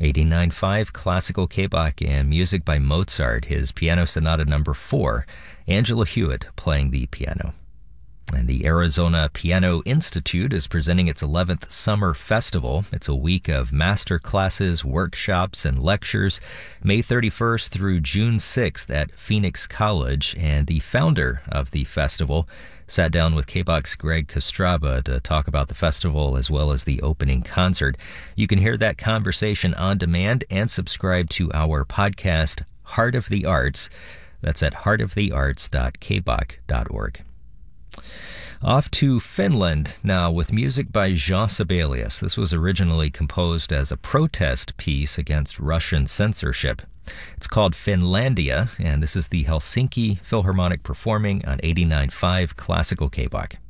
89.5 Classical K-Bach and music by Mozart, his Piano Sonata number 4, Angela Hewitt playing the piano. And the Arizona Piano Institute is presenting its 11th Summer Festival. It's a week of master classes, workshops, and lectures, May 31st through June 6th at Phoenix College. And the founder of the festival sat down with K-Bach's Greg Kostraba to talk about the festival as well as the opening concert. You can hear that conversation on demand and subscribe to our podcast, Heart of the Arts. That's at heartofthearts.kbach.org. Off to Finland now with music by Jean Sibelius. This was originally composed as a protest piece against Russian censorship. It's called Finlandia, and this is the Helsinki Philharmonic performing on 89.5 Classical K-Bach.